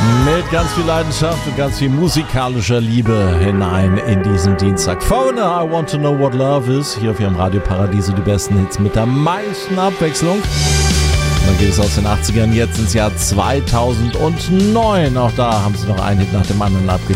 Mit ganz viel Leidenschaft und ganz viel musikalischer Liebe hinein in diesen Dienstag. Foreigner, I Want to Know What Love Is. Hier auf Ihrem Radio Paradiso die besten Hits mit der meisten Abwechslung. Und dann geht es aus den 80ern jetzt ins Jahr 2009. Auch da haben sie noch einen Hit nach dem anderen abgeliefert.